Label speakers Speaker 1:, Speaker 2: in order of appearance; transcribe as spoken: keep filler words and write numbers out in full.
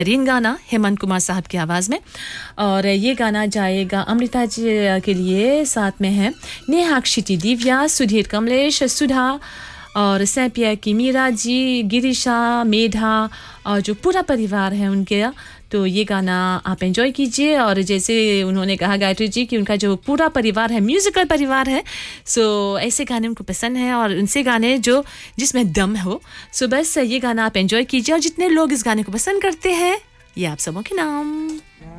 Speaker 1: रीन गाना हेमंत कुमार साहब की आवाज़ में। और ये गाना जाएगा अमृता जी के लिए, साथ में है नेहा क्षिति, दिव्या, सुधीर, कमलेश, सुधा और सैपिया की मीरा जी, गिरीशा, मेधा और जो पूरा परिवार है उनके। तो ये गाना आप एंजॉय कीजिए। और जैसे उन्होंने कहा गायत्री जी कि उनका जो पूरा परिवार है म्यूज़िकल परिवार है, सो ऐसे गाने उनको पसंद है और उनसे गाने जो जिसमें दम हो। सो बस ये गाना आप एंजॉय कीजिए और जितने लोग इस गाने को पसंद करते हैं ये आप सबों के नाम।